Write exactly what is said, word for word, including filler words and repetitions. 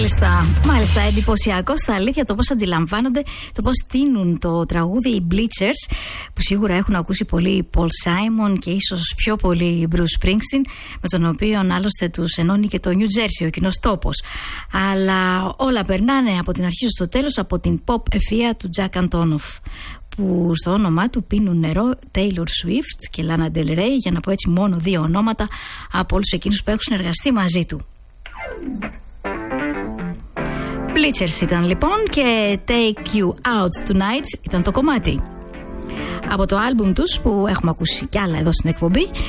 Μάλιστα, μάλιστα, εντυπωσιακό στα αλήθεια το πώς αντιλαμβάνονται, το πώς τείνουν το τραγούδι οι Bleachers, που σίγουρα έχουν ακούσει πολύ Paul Simon και ίσως πιο πολύ Bruce Springsteen, με τον οποίο άλλωστε τους ενώνει και το New Jersey, ο κοινός τόπος. Αλλά όλα περνάνε από την αρχή στο τέλος από την pop ευφυΐα του Jack Antonoff, που στο όνομά του πίνουν νερό Taylor Swift και Lana Del Rey, για να πω έτσι μόνο δύο ονόματα από όλους εκείνους που έχουν συνεργαστεί μαζί του. Bleachers ήταν λοιπόν και Take You Out Tonight ήταν το κομμάτι από το άλμπουμ τους που έχουμε ακούσει κι άλλα εδώ στην εκπομπή.